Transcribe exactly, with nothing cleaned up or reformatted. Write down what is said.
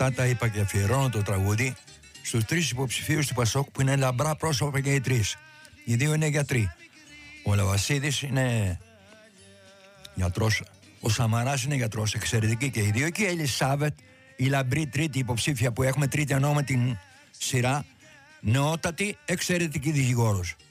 Αυτά τα είπα και αφιερώνω το τραγούδι στους τρεις υποψηφίους του Πασόκ που είναι λαμπρά πρόσωπα και οι τρεις. Οι δύο είναι γιατροί. Ο Λαβασίδης είναι γιατρός, ο Σαμαράς είναι γιατρός, εξαιρετική και οι δύο. Και η Ελισάβετ, η λαμπρή τρίτη υποψήφια που έχουμε, τρίτη εννοώ με την σειρά, νεότατη, εξαιρετική δικηγόρος.